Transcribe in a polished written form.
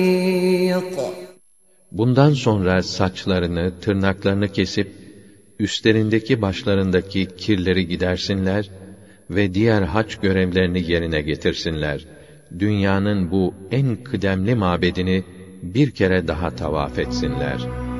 Bundan sonra saçlarını, tırnaklarını kesip, üstlerindeki başlarındaki kirleri gidersinler ve diğer hac görevlerini yerine getirsinler. Dünyanın bu en kıdemli mabedini bir kere daha tavaf etsinler.